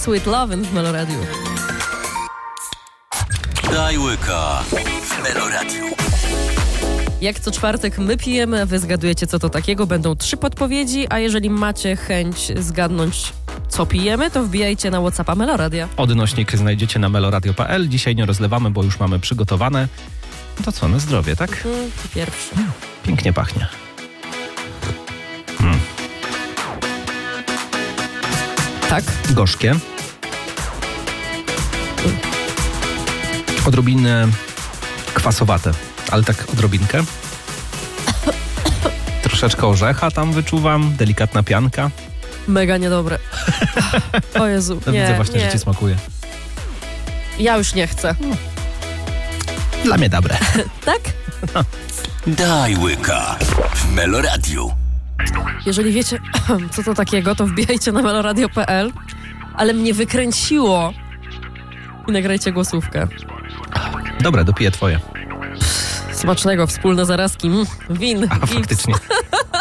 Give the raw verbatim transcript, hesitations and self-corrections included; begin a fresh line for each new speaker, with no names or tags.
Sweet Lovin' w Meloradiu.
Daj łyka w Meloradiu.
Jak co czwartek my pijemy, a wy zgadujecie, co to takiego. Będą trzy podpowiedzi, a jeżeli macie chęć zgadnąć, co pijemy, to wbijajcie na WhatsAppa Meloradia.
Odnośnik znajdziecie na meloradio kropka p l. Dzisiaj nie rozlewamy, bo już mamy przygotowane. To co, na zdrowie, tak?
Mm, pierwszy.
Pięknie pachnie. Mm.
Tak?
Gorzkie. Odrobinę kwasowate, ale tak odrobinkę. Troszeczkę orzecha tam wyczuwam, delikatna pianka.
Mega niedobre. O Jezu,
No
nie,
widzę właśnie,
nie.
że ci smakuje.
Ja już nie chcę.
Dla mnie dobre.
Tak?
Daj łyka w Meloradiu.
Jeżeli wiecie, co to takiego, to wbijajcie na meloradio kropka p l. Ale mnie wykręciło. I nagrajcie głosówkę.
Dobra, dopiję twoje.
Smacznego, wspólne zarazki. Mm, win.
A
gips.
faktycznie.